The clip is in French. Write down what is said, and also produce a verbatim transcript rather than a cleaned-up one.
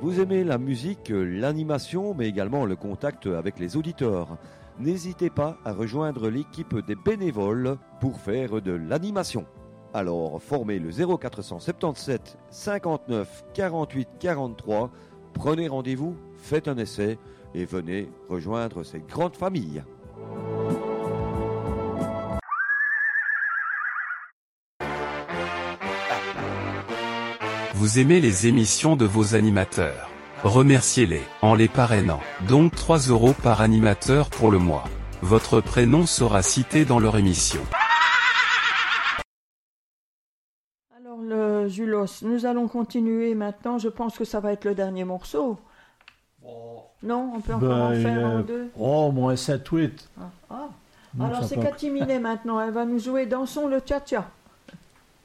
Vous aimez la musique, l'animation, mais également le contact avec les auditeurs. N'hésitez pas à rejoindre l'équipe des bénévoles pour faire de l'animation. Alors, formez le zéro quatre cent soixante-dix-sept cinquante-neuf quarante-huit quarante-trois, prenez rendez-vous, faites un essai et venez rejoindre cette grande famille. Vous aimez les émissions de vos animateurs? Remerciez-les en les parrainant. Donc trois euros par animateur pour le mois. Votre prénom sera cité dans leur émission. Alors le Julos, nous allons continuer maintenant. Je pense que ça va être le dernier morceau. Oh. Non, on peut encore Ben, en faire euh, un ou deux. Oh, moins sept huit. Ah, ah. Non, Alors ça c'est peut- Cathy Minet maintenant. Elle va nous jouer Dansons le Tcha-Tcha.